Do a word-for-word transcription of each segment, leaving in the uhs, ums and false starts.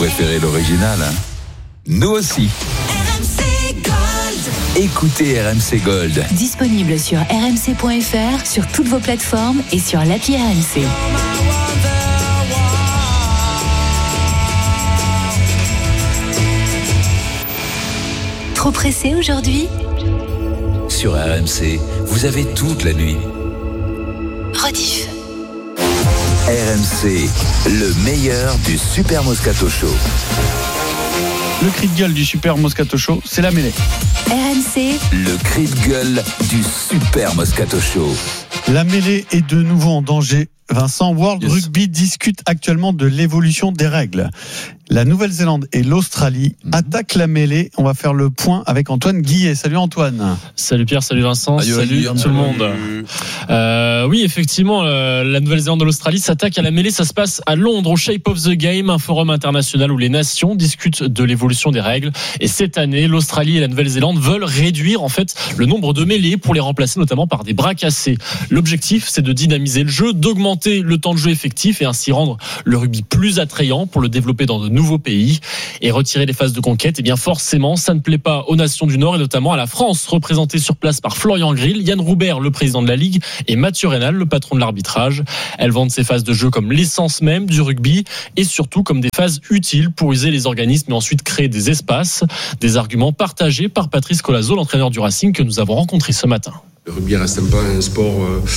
préférez l'original, hein? Nous aussi. R M C Gold. Écoutez R M C Gold. Disponible sur r m c point f r, sur toutes vos plateformes et sur l'appli R M C. Trop pressé aujourd'hui? Sur R M C, vous avez toute la nuit. Rediff. R M C, le meilleur du Super Moscato Show. Le cri de gueule du Super Moscato Show, c'est la mêlée. R M C, Le cri de gueule du Super Moscato Show. La mêlée est de nouveau en danger. Vincent, World Yes. Rugby discute actuellement de l'évolution des règles. La Nouvelle-Zélande et l'Australie mmh. attaquent la mêlée. On va faire le point avec Antoine Guillet. Salut Antoine. Salut Pierre, salut Vincent, Aïe, salut aïe, tout le monde. Euh, oui, effectivement, euh, la Nouvelle-Zélande et l'Australie s'attaquent à la mêlée. Ça se passe à Londres, au Shape of the Game, un forum international où les nations discutent de l'évolution des règles. Et cette année, l'Australie et la Nouvelle-Zélande veulent réduire en fait le nombre de mêlées pour les remplacer notamment par des bras cassés. L'objectif, c'est de dynamiser le jeu, d'augmenter le temps de jeu effectif et ainsi rendre le rugby plus attrayant pour le développer dans de nouveaux pays et retirer les phases de conquête. Et bien forcément, ça ne plaît pas aux nations du Nord et notamment à la France, représentée sur place par Florian Grill, Yann Roubert, le président de la Ligue, et Mathieu Reynal, le patron de l'arbitrage. Elles vendent ces phases de jeu comme l'essence même du rugby et surtout comme des phases utiles pour user les organismes et ensuite créer des espaces. Des arguments partagés par Patrice Colazo, l'entraîneur du Racing que nous avons rencontré ce matin. Le rugby reste un peu un sport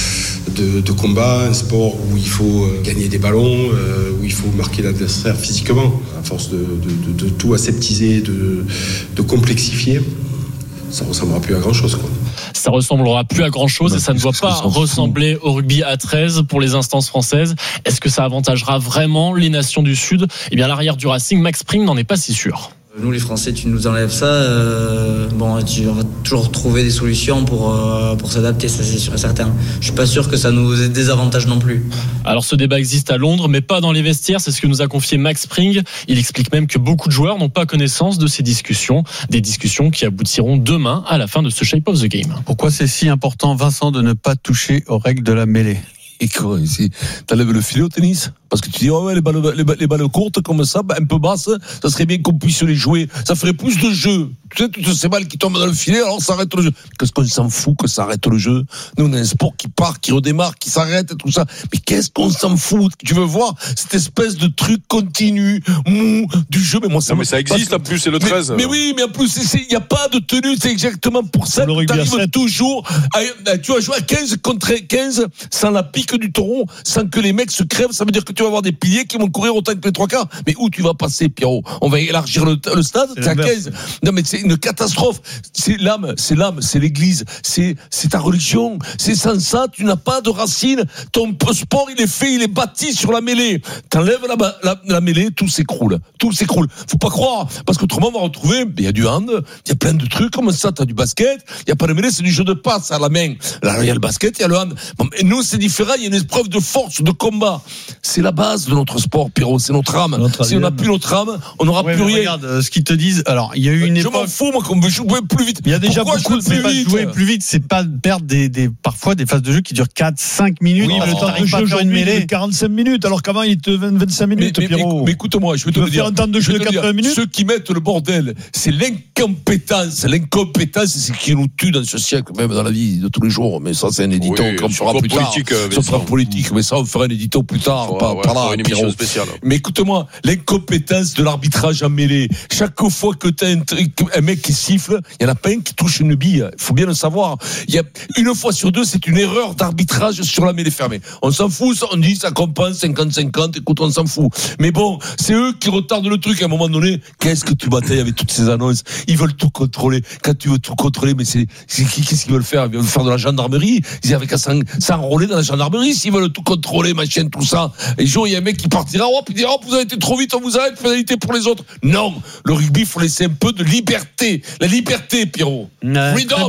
de, de combat, un sport où il faut gagner des ballons, où il faut marquer l'adversaire physiquement. À force de, de, de, de tout aseptiser, de, de complexifier, ça ne ressemblera plus à grand-chose, quoi. Ça ressemblera plus à grand-chose non, et ça ne doit pas ressembler au rugby à treize pour les instances françaises. Est-ce que ça avantagera vraiment les nations du Sud ? Eh bien, l'arrière du Racing, Max Spring, n'en est pas si sûr. Nous les Français, tu nous enlèves ça, euh, bon, tu, on va toujours trouver des solutions pour, euh, pour s'adapter, ça c'est sûr et certain. Je suis pas sûr que ça nous désavantage non plus. Alors ce débat existe à Londres, mais pas dans les vestiaires, c'est ce que nous a confié Max Spring. Il explique même que beaucoup de joueurs n'ont pas connaissance de ces discussions, des discussions qui aboutiront demain à la fin de ce Shape of the Game. Pourquoi c'est si important, Vincent, de ne pas toucher aux règles de la mêlée ? Et quoi, ici, t'enlèves le filet au tennis? Parce que tu dis, oh ouais, les balles, les balles, les balles courtes comme ça, un peu basses, ça serait bien qu'on puisse les jouer. Ça ferait plus de jeu. Tu sais, toutes ces balles qui tombent dans le filet, alors ça arrête le jeu. Qu'est-ce qu'on s'en fout que ça arrête le jeu? Nous, on a un sport qui part, qui redémarre, qui s'arrête et tout ça. Mais qu'est-ce qu'on s'en fout? Tu veux voir cette espèce de truc continu, mou, du jeu? Mais moi, ça non, mais ça existe, que... en plus, c'est le treize. Mais, mais oui, mais en plus, il n'y a pas de tenue, c'est exactement pour ça que t'arrives toujours à, à, tu vas jouer à quinze contre quinze sans la pique du taureau, sans que les mecs se crèvent. Ça veut dire que tu vas avoir des piliers qui vont courir autant que les trois quarts. Mais où tu vas passer, Pierrot? On va élargir le, le stade, c'est à quinze. Non, mais c'est une catastrophe. C'est l'âme, c'est l'âme, c'est l'église, c'est, c'est ta religion. C'est sans ça, tu n'as pas de racines. Ton sport, il est fait, il est bâti sur la mêlée. T'enlèves la, la, la mêlée, tout s'écroule. Tout s'écroule. Faut pas croire. Parce qu'autrement, on va retrouver, il y a du hand, il y a plein de trucs comme ça. T'as du basket, il y a pas de mêlée, c'est du jeu de passe à la main. Là, il y a le basket, il y a le hand. Bon, et nous, c'est différent, il y a une épreuve de force, de combat. C'est la base de notre sport, Pierrot, c'est notre âme. Notre si on n'a plus notre âme, on n'aura ouais, plus rien. Regarde, euh, ce qu'ils te disent, alors, il y a eu une je époque. Je m'en fous, moi, qu'on veut jouer plus vite. Il y a déjà Pourquoi beaucoup de plus vite. Jouer plus vite, c'est pas perdre des, des, parfois des phases de jeu qui durent quatre, cinq minutes. Oui, mais le temps de jeu aujourd'hui, il est quarante-cinq minutes, alors qu'avant, il était vingt, vingt-cinq minutes, mais, mais, Pierrot. Mais, mais écoute-moi, je vais te le dire. Un temps de jeu de quatre minutes. Ceux qui mettent le bordel, c'est l'incompétence. L'incompétence, c'est ce qui nous tue dans ce siècle, même dans la vie de tous les jours. Mais ça, c'est un édito oui, qu'on fera plus tard. Ça sera politique, mais ça, on fera un édito plus tard. Ouais, par, ouais, par là, une émission spéciale. Mais écoute-moi, l'incompétence de l'arbitrage en mêlée. Chaque fois que t'as un, un mec qui siffle, il y en a pas un qui touche une bille. Il faut bien le savoir. Il y a une fois sur deux, c'est une erreur d'arbitrage sur la mêlée fermée. On s'en fout, on dit ça compense cinquante cinquante. Écoute, on s'en fout. Mais bon, c'est eux qui retardent le truc à un moment donné. Qu'est-ce que tu batailles avec toutes ces annonces? Ils veulent tout contrôler. Quand tu veux tout contrôler, mais c'est, c'est qu'est-ce qu'ils veulent faire? Ils veulent faire de la gendarmerie. Ils avaient qu'à s'enrôler dans la gendarmerie s'ils veulent tout contrôler, machin, tout ça. Et jour, il y a un mec qui partira, hop, il dira, hop, vous avez été trop vite, on vous arrête, pénalité pour les autres. Non, le rugby, il faut laisser un peu de liberté. La liberté, Pierrot. Euh, très bien.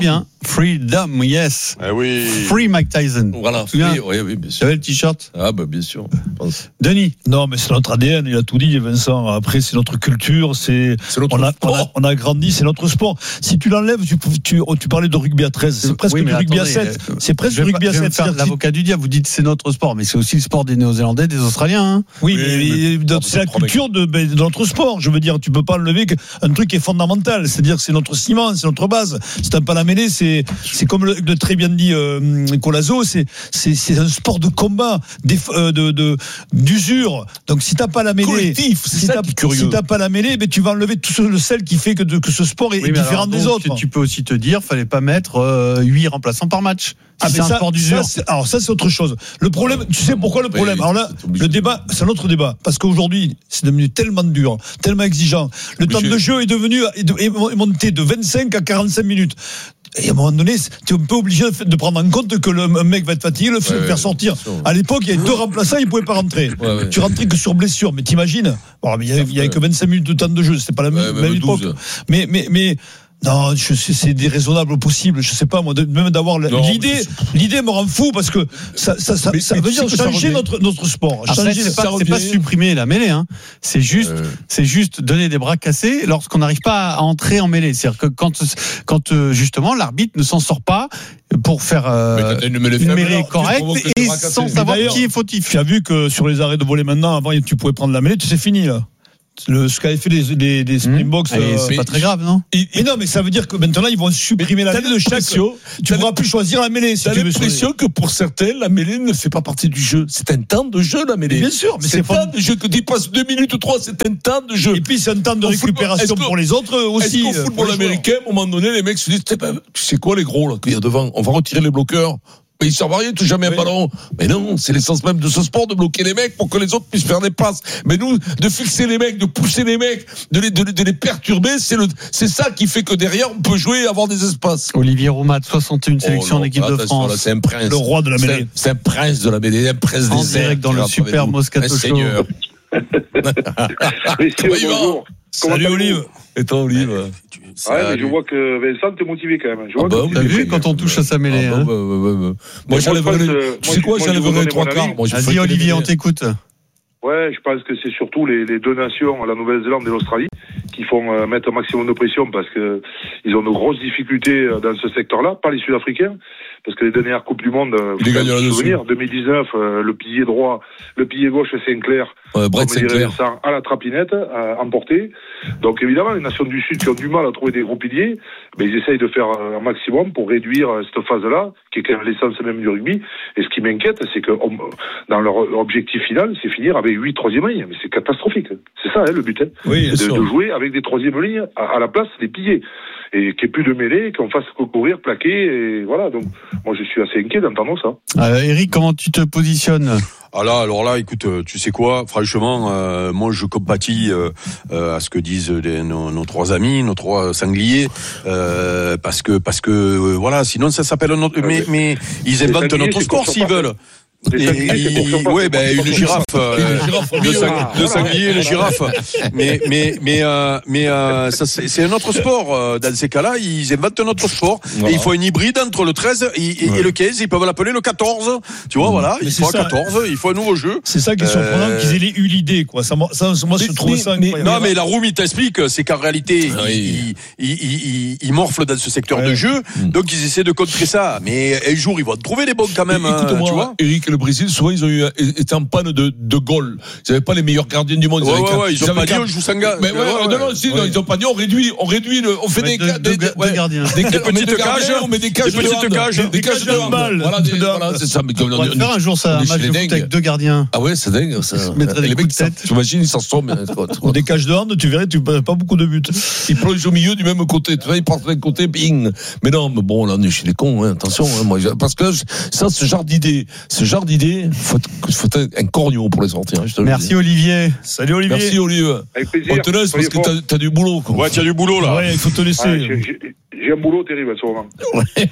Freedom, yes. Eh oui. Free Mike Tyson. Voilà. Free, oui, oui, bien sûr. Tu avais le t-shirt? Ah, bah, bien sûr. Denis. Non, mais c'est notre A D N, il a tout dit, Vincent. Après, c'est notre culture, c'est, c'est notre on a, sport. On a, on a grandi, c'est notre sport. Si tu l'enlèves, tu, tu, tu parlais de rugby à treize, c'est presque oui, du rugby attendez, à sept. Euh, c'est presque du rugby à sept. Faire l'avocat du diable, vous dites c'est notre sport, mais c'est aussi le sport des Néo-Zélandais, des Australiens. Hein. Oui, mais, mais, mais c'est la culture de, de notre sport. Je veux dire, tu peux pas enlever un truc qui est fondamental. C'est-à-dire, c'est notre ciment, c'est notre base. Si t'as pas la mêlée, c'est, c'est comme le, le très bien dit euh, Colazo, c'est, c'est, c'est un sport de combat, euh, de, de, d'usure. Donc, si t'as pas la mêlée, collectif, c'est si, ça t'as, qui est curieux. si t'as pas la mêlée, ben, tu vas enlever tout ce, le sel qui fait que, de, que ce sport est, oui, est différent alors, des donc, autres. Tu peux aussi te dire, fallait pas mettre euh, huit remplaçants par match. Ah, c'est mais un ça, sport d'usure. ça, c'est, alors ça c'est autre chose. Le problème, tu sais pourquoi le problème? Alors là, le débat, c'est un autre débat, parce qu'aujourd'hui, c'est devenu tellement dur, tellement exigeant. Le temps de jeu est devenu est monté de vingt-cinq à quarante-cinq minutes. Et à un moment donné, tu es un peu obligé de prendre en compte que le un mec va être fatigué, le ouais, faire sortir. Ouais. À l'époque, il y avait deux remplaçants, ils pouvaient pas rentrer. Ouais, ouais. Tu rentrais que sur blessure, mais t'imagines? Bon, mais il y avait, il y avait que vingt-cinq minutes de temps de jeu, c'était pas la ouais, même, même époque. Mais, mais, mais. Non, je sais, c'est déraisonnable au possible. Je sais pas, moi, de, même d'avoir non, l'idée, l'idée me rend fou parce que ça, ça, ça, mais, ça mais veut dire changer notre, notre sport. Après, changer, c'est pas, c'est pas supprimer la mêlée, hein. C'est juste, euh... c'est juste donner des bras cassés lorsqu'on n'arrive pas à entrer en mêlée. C'est-à-dire que quand, quand, justement, l'arbitre ne s'en sort pas pour faire, euh, une mêlée correcte et sans savoir qui est fautif. Tu as vu que sur les arrêts de volée maintenant, avant, tu pouvais prendre la mêlée, c'est fini, là. Le, ce qu'avaient fait les, les, les Springboks, mmh. euh, c'est mais, pas très grave, non? Et, mais non, mais ça veut dire que maintenant ils vont supprimer la mêlée de chaque. Tu ne pourras plus choisir la mêlée. Si t'as tu veux l'impression que pour certains, la mêlée ne fait pas partie du jeu. C'est un temps de jeu, la mêlée. Bien sûr, mais c'est, c'est un temps de jeu que tu passes deux minutes trois, c'est un temps de jeu. Et puis c'est un temps de récupération pour les autres aussi. Est-ce qu'au football américain, à un moment donné, les mecs se disent, tu sais quoi, les gros là qu'il y a devant, on va retirer les bloqueurs. Mais ils servent à rien, touche jamais un oui. ballon. Mais non, c'est l'essence même de ce sport, de bloquer les mecs pour que les autres puissent faire des passes. Mais nous, de fixer les mecs, de pousser les mecs, de les, de, de les perturber, c'est le, c'est ça qui fait que derrière, on peut jouer et avoir des espaces. Olivier Roumat, soixante et une sélections oh, en équipe de France. Là, c'est un prince. Le roi de la mêlée. C'est, c'est un prince de la mêlée, un prince en des airs. En direct dans le super Moscato Show. Messieurs, bonjour. Salut Olive. Et toi, Olive? Ouais, mais je vois que Vincent t'es motivé quand même. Je vois ah bah, que t'as vu quand on touche à sa mêlée. Ah bah, hein. bah, bah, bah, bah. Moi, j'enlèverais les, euh, tu sais quoi, j'enlèverais les trois quarts. Vas-y, Olivier, on t'écoute. Ouais, je pense que c'est surtout les, les deux nations, la Nouvelle-Zélande et l'Australie, qui font euh, mettre un maximum de pression parce que ils ont de grosses difficultés dans ce secteur-là, pas les Sud-Africains, parce que les dernières Coupes du Monde, euh, il gagne se souvenir, deux mille dix-neuf, euh, le pilier droit, le pilier gauche, Sinclair, ouais, Brett Sinclair, à la trapinette, euh, emporté. Donc évidemment, les nations du Sud qui ont du mal à trouver des gros piliers, mais ils essayent de faire un maximum pour réduire cette phase-là, qui est quand même l'essence même du rugby. Et ce qui m'inquiète, c'est que dans leur objectif final, c'est finir avec huit troisième lignes. Mais c'est catastrophique. C'est ça, hein, le but. Hein. Oui, c'est de, de jouer avec des troisième lignes à, à la place des piliers. Et qu'il n'y ait plus de mêlée, qu'on fasse courir, plaquer, et voilà. Donc, moi, je suis assez inquiet d'entendre ça. Euh, Eric, comment tu te positionnes? Ah là, alors là, écoute, tu sais quoi, franchement, euh, moi je compatis euh, euh, à ce que disent les, nos, nos trois amis, nos trois sangliers, euh, parce que parce que euh, voilà, sinon ça s'appelle un autre. Mais mais ils inventent un autre sport s'ils veulent. Et, et, ouais, ben une girafe, euh, deux, sang, deux sangliers, une girafe. Mais mais mais euh, mais euh, ça c'est, c'est un autre sport. Dans ces cas-là, ils inventent un autre sport. Voilà. Et il faut un hybride entre le treize et, et, ouais. et le quinze. Ils peuvent l'appeler le quatorze. Tu vois, voilà. Mais il faut un quatorze. Il faut un nouveau jeu. C'est ça qui est surprenant, euh... qu'ils aient eu l'idée, quoi. Ça, ça moi, je trouve ça incroyable. Non, mais la roue, il t'explique, c'est qu'en réalité, ah, oui. ils, ils, ils, ils morflent dans ce secteur ouais. de jeu. Donc ils essaient de contrer ça. Mais un jour, ils vont trouver les bons quand même. Écoute-moi, tu vois, Eric. Le Brésil, souvent, ils ont eu, étaient en panne de, de goal. Ils n'avaient pas les meilleurs gardiens du monde. Ils ouais, avaient ouais, qu'un, ouais, ils, ils ont pas dit, on joue sans gars. Mais ouais, ouais, non, non, si, ouais. non, ils ont pas dit, on réduit, on réduit le, on fait des, deux, des, deux, ouais, deux gardiens. Des, des petites cages, on met des cages des petites cages, des cages de handball. Voilà, voilà, c'est ça. Mais comme on va faire un jour ça, un match de foot avec deux gardiens. Ah ouais, c'est dingue, ça. Les coups de tête. T'imagines, ils s'en sortent. Des cages de hand, tu verrais, tu n'as pas beaucoup de buts. Ils plongent au milieu du même côté. Tu vois, ils partent d'un côté, bing. Mais non, mais bon, là, on est chez les cons, attention, moi, parce que ça, ce genre d'idée, ce genre d'idée, faut, faut un corneau pour les sortir. Hein, merci dis. Olivier. Salut Olivier. Merci Olivier. Avec plaisir. On te laisse parce que t'as, t'as du boulot. Quoi. Ouais, t'as du boulot là. Ouais, il faut te laisser. Ouais, j'ai, j'ai, j'ai un boulot terrible à ce moment. Ouais.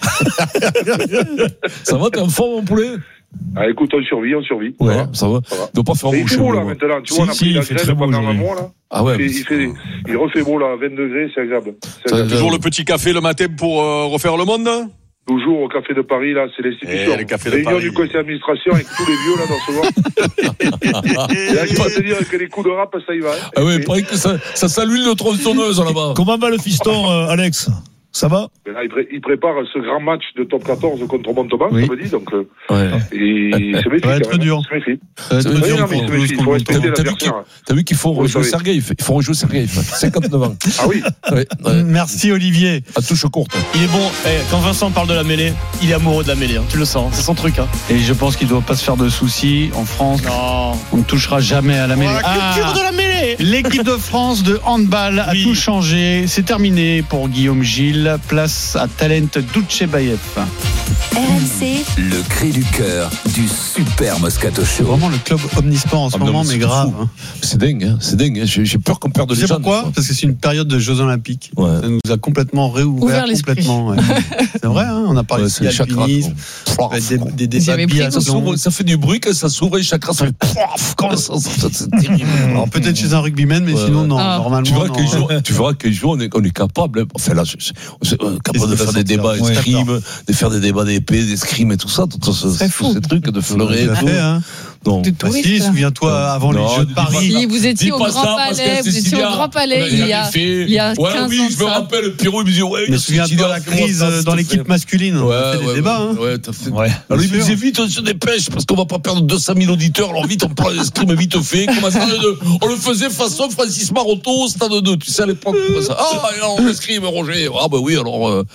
Ça va, t'es en forme mon poulet? Ah, écoute, on survit, on survit. Ouais, ça va. Ça va. Ne pas faire il fait beau là maintenant. Tu vois, on a pris la grêle pendant un mois là. Ah ouais. Il, fait, il, fait, il refait beau là, vingt degrés, c'est agréable. C'est agréable. Toujours le petit café le matin pour euh, refaire le monde. Toujours au Café de Paris, là, c'est l'institution. Eh, le Café de Réunion Paris. du conseil d'administration avec tous les vieux, là, dans ce moment. Et là, je peux te dire que les coups de rap, ça y va. Hein. Ah ouais, il paraît que ça, ça salue le tronçonneuse là-bas. Comment va le fiston, euh, Alex? Ça va? Mais là, il, pré- il prépare ce grand match de top quatorze contre Montauban, Oui. ça me dit, donc, euh, Ouais. et il se méfie. Ça va être quand même, dur. Il se méfie. Ça va être Oui, dur non, mais pour il se Toulouse méfie, il faut contre respecter Montauban. T'as vu qu'il l'adversaire. t'as vu qu'il faut Vous rejouer savez. Sergueï, il faut rejouer Sergueï, cinquante-neuf ans. Ah oui? Ouais, ouais. Merci Olivier. À touche courte. Il est bon. Eh, quand Vincent parle de la mêlée, il est amoureux de la mêlée. Hein. Tu le sens. C'est son truc. Hein. Et je pense qu'il ne doit pas se faire de soucis. En France, Non. on ne touchera jamais à la mêlée. La culture de la mêlée. L'équipe de France de handball a Oui. tout changé. C'est terminé pour Guillaume Gilles. Place à Talent Dutchebaev. R M C, Le cri du cœur du Super Moscato C'est Show. vraiment le club omnisport en ce Ah, non, moment, mais mais c'est grave. fou. hein. C'est dingue, hein, c'est dingue. hein. J'ai, j'ai peur qu'on perde Tu les sais gens. pourquoi? Parce que c'est une période de Jeux Olympiques. Ouais. Ça nous a complètement réouvert Ouvert l'esprit. complètement. ouais. C'est vrai, hein, on a parlé Ouais, de c'est les chakras. alpinisme, quoi. des, des, des Vous débats avez de pris Ça, biathlon. s'ouvre, ça fait du bruit quand ça s'ouvre et les chakras ça fait pouf, comme ça, ça, c'est terrible. Alors peut-être chez un rugbyman, mais Ouais, sinon ouais. non. Ah. Normalement, Tu verras non. qu'un jour, tu verras qu'un jour on est, on est capable, hein. Enfin là, je- je- on est euh, capable de Qu'est-ce faire qui des va débats sortir? escrimes, de faire des débats d'épée, d'escrime et tout ça, tout, tout, ce- C'est tous fou. ces trucs, de On fleurer et l'a tout. fait, hein. Non. De Bah touristes. si, souviens-toi, avant Non, les Jeux de dis pas Paris. Si vous étiez Dis au pas Grand ça, parce Palais, que vous étiez Cécilia, au Grand Palais on a il y a, jamais fait. il y a Ouais, quinze oui, ans je de me ça. rappelle, Pierrot, il me disait, ouais, Mais Cécilia, souviens-toi la comment crise ça, euh, s'il dans te l'équipe plaît. masculine. On a Ouais, fait des ouais, débats. ouais, hein. ouais, t'as fait. Ouais. Alors, il me Bien disait sûr. vite, on se dépêche, parce qu'on va pas perdre deux cent mille auditeurs, alors vite, on prend l'escrime vite fait. Comment ça, de- on le faisait façon Francis Maroto au stade deux, tu sais, à l'époque. comme ça. Ah, et alors, l'escrime, Roger. Ah, bah oui, alors. euh,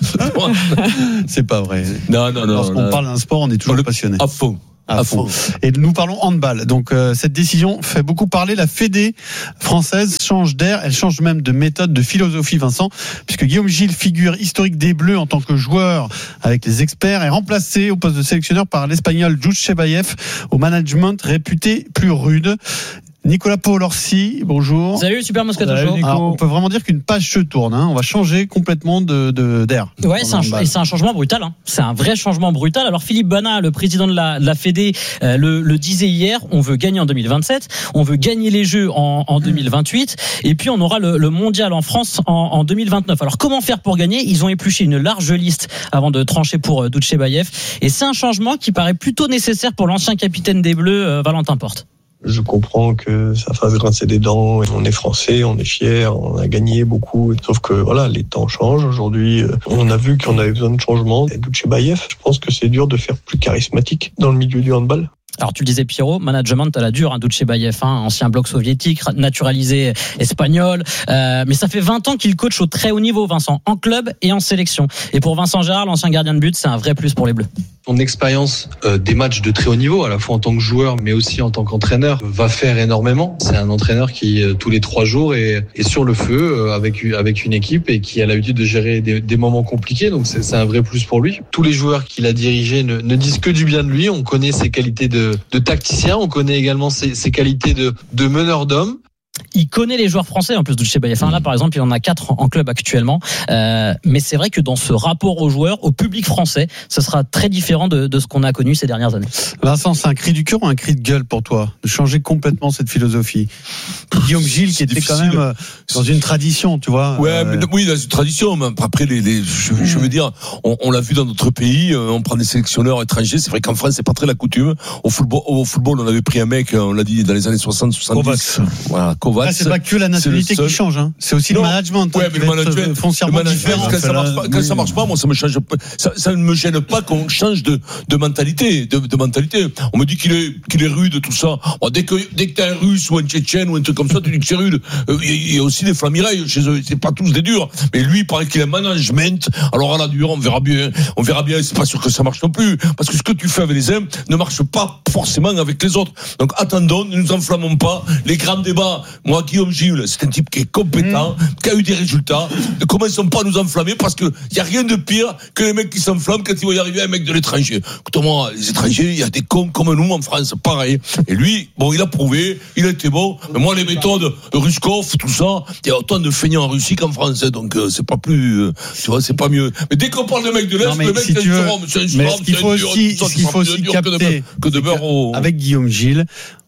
C'est pas vrai. Non, non, non. Lorsqu'on là, parle d'un sport, on est toujours le- passionné. À fond. À fond. Et nous parlons handball. Donc euh, cette décision fait beaucoup parler. La Fédé française change d'air, elle change même de méthode, de philosophie, Vincent, puisque Guillaume Gilles, figure historique des Bleus en tant que joueur avec les experts, est remplacé au poste de sélectionneur par l'Espagnol Dutchebaev, au management réputé plus rude. Nicolas Paul-Orsi, bonjour. Salut, Super Moscato Salut, Show. Nico. Alors, on peut vraiment dire qu'une page se tourne. Hein. On va changer complètement de, de, d'air. Ouais, c'est un, ch- et c'est un changement brutal. Hein. C'est un vrai changement brutal. Alors Philippe Bana, le président de la, de la Fédé, euh, le, le disait hier. On veut gagner en deux mille vingt-sept, on veut gagner les Jeux en, en deux mille vingt-huit, et puis on aura le, le mondial en France en, en deux mille vingt-neuf. Alors comment faire pour gagner? Ils ont épluché une large liste avant de trancher pour euh, Dutchebaev, et c'est un changement qui paraît plutôt nécessaire pour l'ancien capitaine des Bleus, euh, Valentin Porte. Je comprends que ça fasse grincer des dents. On est français, on est fiers, on a gagné beaucoup. Sauf que voilà, les temps changent. Aujourd'hui, on a vu qu'on avait besoin de changement. Et Dutchebaev, je pense que c'est dur de faire plus charismatique dans le milieu du handball. Alors tu le disais Pierrot, management à la dure, hein, Dutchebaev, hein, ancien bloc soviétique, naturalisé espagnol, euh, mais ça fait vingt ans qu'il coach au très haut niveau, Vincent, en club et en sélection. Et pour Vincent Gérard, l'ancien gardien de but, c'est un vrai plus pour les Bleus. Son expérience euh, des matchs de très haut niveau, à la fois en tant que joueur, mais aussi en tant qu'entraîneur, va faire énormément. C'est un entraîneur qui, euh, tous les trois jours, est, est sur le feu euh, avec, avec une équipe et qui a l'habitude de gérer des, des moments compliqués. Donc c'est, c'est un vrai plus pour lui. Tous les joueurs qu'il a dirigés ne, ne disent que du bien de lui. On connaît ses qualités de, de tacticien, on connaît également ses, ses qualités de, de meneur d'homme. Il connaît les joueurs français en plus de Dutchebaev. Enfin, là, par exemple, il en a quatre en club actuellement. Euh, mais c'est vrai que dans ce rapport aux joueurs, au public français, ce sera très différent de, de ce qu'on a connu ces dernières années. Vincent, c'est un cri du cœur ou un cri de gueule pour toi de changer complètement cette philosophie? Guillaume Gilles, qui était difficile. quand même euh, dans une tradition, tu vois. Ouais, euh, mais, oui, dans une tradition. Mais après, les, les, je, je veux dire, on, on l'a vu dans d'autres pays. euh, On prend des sélectionneurs étrangers. C'est vrai qu'en France, c'est pas très la coutume. Au football, au football, on avait pris un mec, on l'a dit, dans les années soixante, soixante-dix. Kovacs. Voilà, Kovacs. Là, c'est pas que la nationalité c'est le qui seul. change, hein. C'est aussi Non. le management. Ouais, hein, mais qui le va être, management, euh, foncièrement le management, différent. quand ça marche pas, quand ça marche pas, moi, ça me change pas. Ça, ça ne me gêne pas qu'on change de, de mentalité, de, de mentalité. On me dit qu'il est, qu'il est rude, tout ça. Bon, dès que, dès que t'as un Russe ou un Tchétchène ou un truc comme ça, tu dis que c'est rude. Euh, Il y a aussi des Flamireilles chez eux. C'est pas tous des durs. Mais lui, il paraît qu'il a un management. Alors, à la dure, on verra bien. On verra bien. C'est pas sûr que ça marche non plus. Parce que ce que tu fais avec les uns ne marche pas forcément avec les autres. Donc, attendons, ne nous enflammons pas. Les grands débats. Moi, Guillaume Gilles, c'est un type qui est compétent, mmh. qui a eu des résultats. Ne commençons pas à nous enflammer parce que il y a rien de pire que les mecs qui s'enflamment quand ils vont y arriver à un mec de l'étranger. Écoute-moi, les étrangers, il y a des cons comme nous en France, pareil. Et lui, bon, il a prouvé, il a été bon. Mais moi, les méthodes Ruskov, tout ça, il y a autant de feignants en Russie qu'en France. Donc, euh, c'est pas plus, euh, tu vois, c'est pas mieux. Mais dès qu'on parle de mecs de l'Est, Non, mais le mec, si c'est tu veux, un surhomme, c'est un mais surhomme, ce qu'il c'est faut un dur, aussi, tout ça, ce qu'il c'est faut pas plus aussi dur que de capter, beurre- que de beurre au... avec Guillaume Gilles,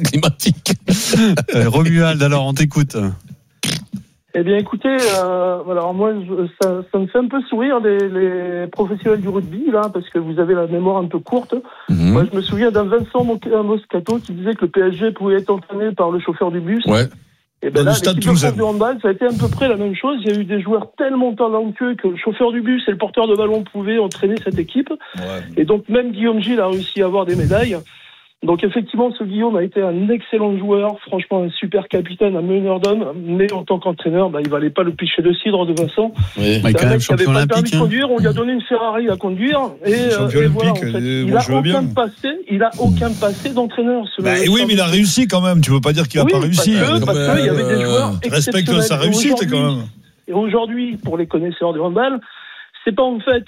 climatique. Euh, Romuald, alors on t'écoute. Eh bien, écoutez, euh, alors moi, je, ça, ça me fait un peu sourire les, les professionnels du rugby là, parce que vous avez la mémoire un peu courte. Mmh. Moi, je me souviens d'un Vincent Moscato qui disait que le P S G pouvait être entraîné par le chauffeur du bus. Ouais. Et ben là, l'équipe de France du handball, ça a été à peu près la même chose. Il y a eu des joueurs tellement talentueux que le chauffeur du bus et le porteur de ballon pouvaient entraîner cette équipe. Ouais. Et donc, même Guillaume Gilles a réussi à avoir des médailles. Donc, effectivement, ce Guillaume a été un excellent joueur, franchement, un super capitaine, un meneur d'hommes. Mais en tant qu'entraîneur, bah, il valait pas le pichet de cidre de Vincent. Oui, c'est un mec qui avait pas le permis de conduire. On lui a donné une Ferrari à conduire. Et, euh, et voilà, en fait, euh, il, a aucun passé, il a aucun passé d'entraîneur. Ce bah, oui, mais il a réussi quand même. Tu peux pas dire qu'il a oui, pas réussi. Parce que, parce euh, qu'il y avait des joueurs exceptionnels. Respecte sa réussite quand même. Et aujourd'hui, pour les connaisseurs du handball, c'est pas en fait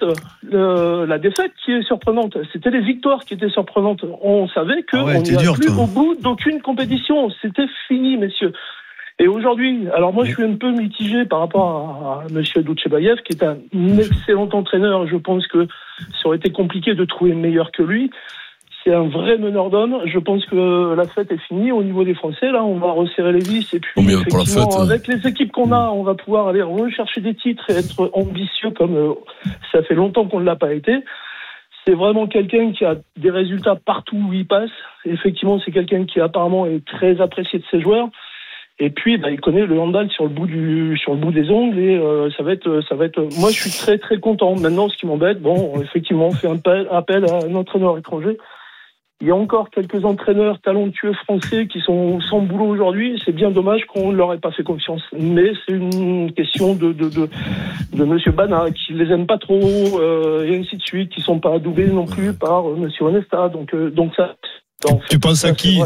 le, la défaite qui est surprenante, c'était les victoires qui étaient surprenantes. On savait qu'on ah ouais, n'y a plus toi. Au bout d'aucune compétition. C'était fini, messieurs. Et aujourd'hui, alors moi, je suis un peu mitigé par rapport à, à M. Doutchebaev, qui est un excellent entraîneur. Je pense que ça aurait été compliqué de trouver meilleur que lui. C'est un vrai meneur d'hommes. Je pense que la fête est finie au niveau des Français. Là, on va resserrer les vis. Et puis, oh, effectivement, fête, avec hein. les équipes qu'on a, on va pouvoir aller rechercher des titres et être ambitieux comme euh, ça fait longtemps qu'on ne l'a pas été. C'est vraiment quelqu'un qui a des résultats partout où il passe. Effectivement, c'est quelqu'un qui apparemment est très apprécié de ses joueurs. Et puis, bah, il connaît le handball sur le bout du, sur le bout des ongles et euh, ça va être, ça va être. Moi, je suis très très content. Maintenant, ce qui m'embête, bon, effectivement, on fait un appel à un entraîneur étranger. Il y a encore quelques entraîneurs talentueux français qui sont sans boulot aujourd'hui. C'est bien dommage qu'on ne leur ait pas fait confiance. Mais c'est une question de, de, de, de M. Bana, qui les aime pas trop, euh, et ainsi de suite, qui sont pas adoubés non plus par euh, M. Onesta. Donc, euh, donc ça. En fait, tu penses à qui?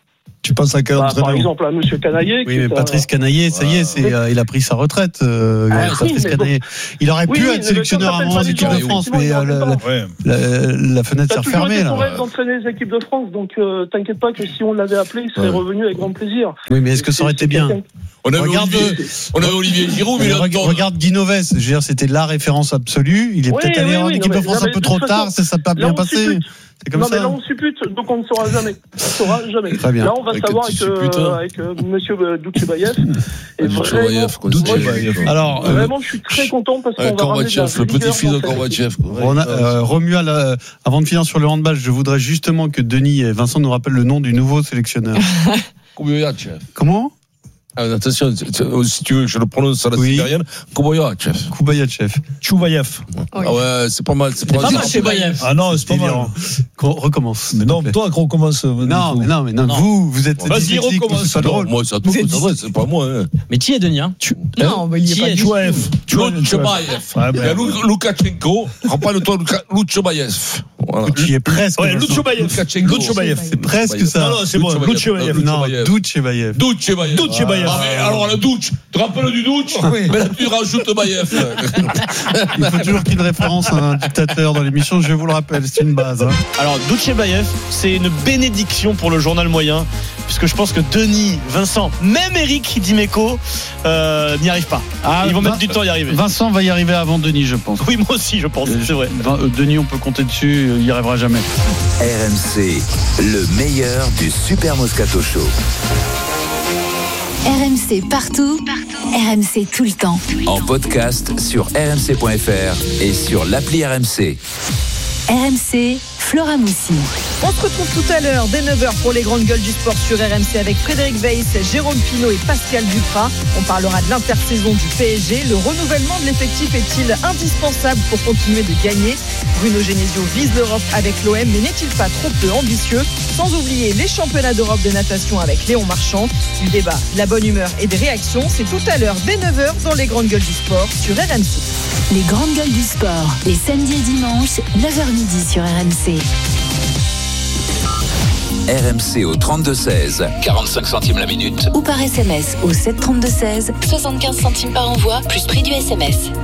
Tu penses à quel bah, entraîneur? Par exemple, à M. Canaillé. Oui, mais Patrice un... Canaillé, ça y est, c'est, euh, il a pris sa retraite. Euh, ah, Patrice oui, Canaillé. Bon. Il aurait oui, pu oui, être sélectionneur à un moment en équipe de France, mais euh, la, ouais. la, la fenêtre s'est refermée. Il aurait d'entraîner les équipes de France, donc euh, t'inquiète pas que si on l'avait appelé, il serait ouais. revenu avec grand plaisir. Oui, mais est-ce que ça aurait été bien? On avait regarde, Olivier, on avait Olivier Giroud, mais regarde, regarde Guy Novès. Je veux dire, c'était la référence absolue. Il est oui, peut-être allé oui, en oui, équipe de France un peu trop tard, ça n'a pas bien passé. C'est comme non, ça. mais là, on suppute, donc on ne saura jamais. On ne saura jamais. Très bien. Là, on va avec savoir avec, euh, avec euh, M. Doutchebaev. Et vraiment, Doutchebaev. Alors, euh, vraiment, je suis très content parce qu'on va ramener le petit-fils de Korvachev. Euh, Romuald, euh, avant de finir sur le handball, je voudrais justement que Denis et Vincent nous rappellent le nom du nouveau sélectionneur. Comment? Ah, attention, si tu veux, je le prononce à la oui. sibérienne. Kubayachev. Kubayachev. Chouvaïev. Ah ouais, c'est pas mal. C'est pas, pas mal, Chouvaïev. Ah non, c'est pas mal. Recommence. Mais non, toi, qu'on recommence. Non, mais non, mais non, non. Vous, vous êtes. Vas-y, recommence. C'est pas drôle. Moi, c'est à toi, c'est pas moi. Hein. Mais qui est Denis, hein? Non, mais il est pas Chouvaïev. Chouvaïev. Il y a Loukachenko. Rappelle-toi Loukachenko. Voilà. Qui est presque. Ouais, Loutchebaev. Loutchebaev. C'est presque ça. Non, non, c'est bon. Loutchebaev. Non, Doutchebaev. Doutchebaev. Doutchebaev. Ah, mais alors, le Douche. Tu te rappelles du Douche? Oui. Mais là, tu rajoutes Bayev. Il faut toujours qu'il y ait une référence à un dictateur dans l'émission, je vous le rappelle, c'est une base. Hein. Alors, Doutchebaev, c'est une bénédiction pour le journal moyen, puisque je pense que Denis, Vincent, même Eric Dimeco euh, n'y arrivent pas. Ah, Ils vont Vin- mettre du temps à y arriver. Vincent va y arriver avant Denis, je pense. Oui, moi aussi, je pense, euh, c'est vrai. Denis, on peut compter dessus, il n'y arrivera jamais. R M C, le meilleur du Super Moscato Show. R M C partout, partout. R M C tout le temps. En podcast sur r m c point f r et sur l'appli R M C. R M C, Flora Moussi. On se retrouve tout à l'heure dès neuf heures pour les grandes gueules du sport sur R M C avec Frédéric Weiss, Jérôme Pinault et Pascal Duprat. On parlera de l'intersaison du P S G. Le renouvellement de l'effectif est-il indispensable pour continuer de gagner? Bruno Genesio vise l'Europe avec l'O M, mais n'est-il pas trop peu ambitieux? Sans oublier les championnats d'Europe de natation avec Léon Marchand. Du débat, de la bonne humeur et des réactions, c'est tout à l'heure dès neuf heures dans les grandes gueules du sport sur R M C. Les grandes gueules du sport, les samedis et dimanches, neuf heures midi sur R M C. R M C au trente-deux seize, quarante-cinq centimes la minute. Ou par S M S au sept trente-deux seize, soixante-quinze centimes par envoi, plus prix du S M S.